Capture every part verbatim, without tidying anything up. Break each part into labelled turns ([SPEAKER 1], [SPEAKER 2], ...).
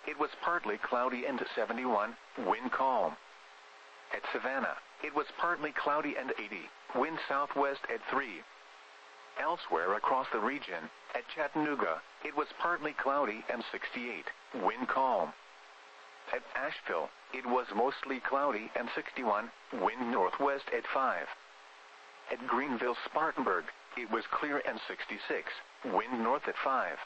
[SPEAKER 1] it was partly cloudy and seventy-one, wind calm. At Savannah, it was partly cloudy and eighty, wind southwest at three. Elsewhere across the region, at Chattanooga, it was partly cloudy and sixty-eight, wind calm. At Asheville, it was mostly cloudy and sixty-one, wind northwest at five. At Greenville-Spartanburg, it was clear and sixty-six, wind north at five.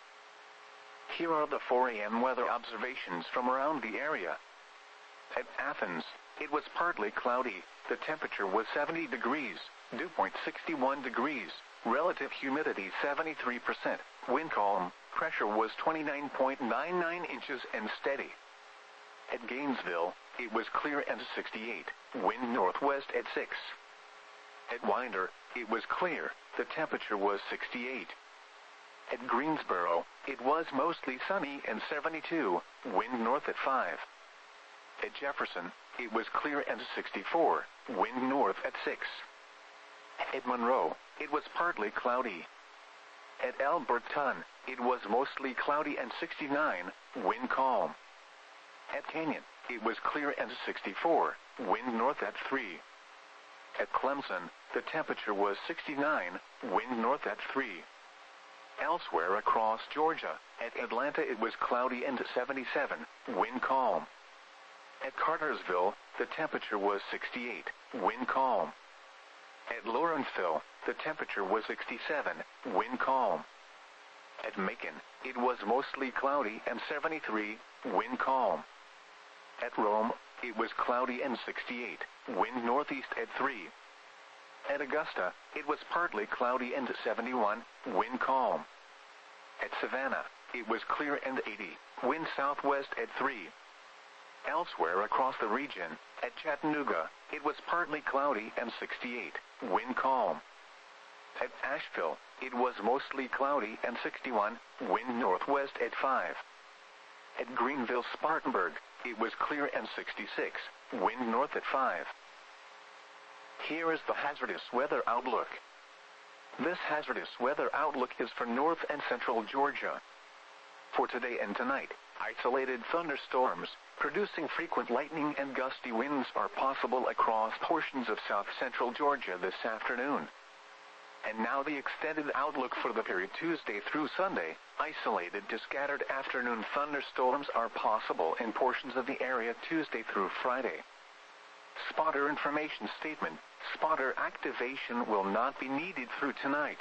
[SPEAKER 1] Here are the four A M weather observations from around the area. At Athens, it was partly cloudy, the temperature was seventy degrees, dew point sixty-one degrees, relative humidity seventy-three percent, wind calm, pressure was twenty-nine point nine nine inches and steady. At Gainesville, it was clear and sixty-eight, wind northwest at six. At Winder, it was clear, the temperature was sixty-eight. At Greensboro, it was mostly sunny and seventy-two, wind north at five. At Jefferson, it was clear and sixty-four, wind north at six. At Monroe, it was partly cloudy. At Alberton, it was mostly cloudy and sixty-nine, wind calm. At Canyon, it was clear and sixty-four, wind north at three. At Clemson, the temperature was sixty-nine, wind north at three. Elsewhere across Georgia, at Atlanta it was cloudy and seventy-seven, wind calm. At Cartersville, the temperature was sixty-eight, wind calm. At Lawrenceville, the temperature was sixty-seven, wind calm. At Macon, it was mostly cloudy and seventy-three, wind calm. At Rome, it was cloudy and sixty-eight, wind northeast at three. At Augusta, it was partly cloudy and seventy-one, wind calm. At Savannah, it was clear and eighty, wind southwest at three. Elsewhere across the region, at Chattanooga, it was partly cloudy and sixty-eight, wind calm. At Asheville, it was mostly cloudy and sixty-one, wind northwest at five. At Greenville-Spartanburg, it was clear and sixty-six, wind north at five. Here is the hazardous weather outlook. This hazardous weather outlook is for north and central Georgia. For today and tonight, isolated thunderstorms, producing frequent lightning and gusty winds are possible across portions of south-central Georgia this afternoon. And now the extended outlook for the period Tuesday through Sunday. Isolated to scattered afternoon thunderstorms are possible in portions of the area Tuesday through Friday. Spotter information statement. Spotter activation will not be needed through tonight.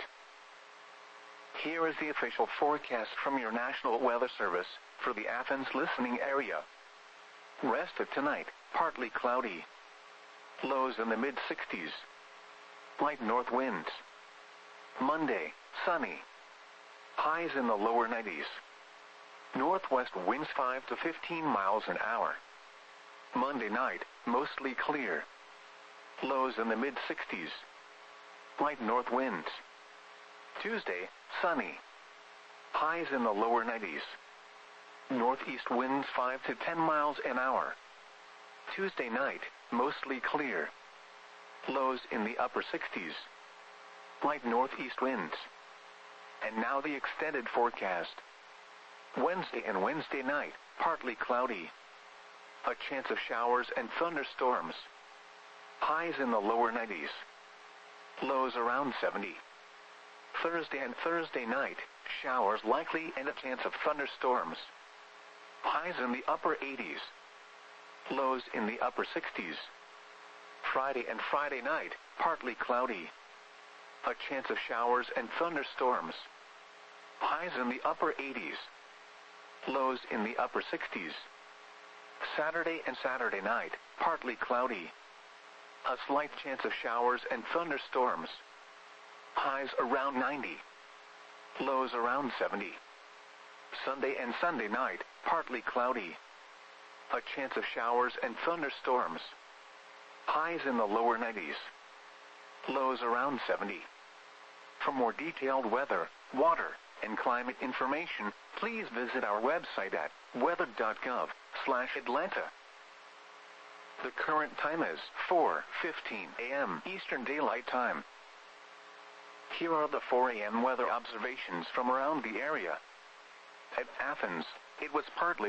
[SPEAKER 1] Here is the official forecast from your National Weather Service for the Athens listening area. Rest of tonight, partly cloudy. Lows in the mid sixties. Light north winds. Monday, sunny. Highs in the lower nineties. Northwest winds five to fifteen miles an hour. Monday night, mostly clear. Lows in the mid sixties. Light north winds. Tuesday, sunny. Highs in the lower nineties. Northeast winds five to ten miles an hour. Tuesday night, mostly clear. Lows in the upper sixties. Light northeast winds. And now the extended forecast. Wednesday and Wednesday night, partly cloudy. A chance of showers and thunderstorms. Highs in the lower nineties. Lows around seventy. Thursday and Thursday night, showers likely and a chance of thunderstorms. Highs in the upper eighties. Lows in the upper sixties. Friday and Friday night, partly cloudy. A chance of showers and thunderstorms. Highs in the upper eighties. Lows in the upper sixties. Saturday and Saturday night, partly cloudy. A slight chance of showers and thunderstorms. Highs around ninety. Lows around seventy. Sunday and Sunday night, partly cloudy. A chance of showers and thunderstorms. Highs in the lower nineties. Lows around seventy. For more detailed weather, water, and climate information, please visit our website at weather dot gov slash Atlanta. The current time is four fifteen a m Eastern Daylight Time. Here are the four a m weather observations from around the area. At Athens, it was partly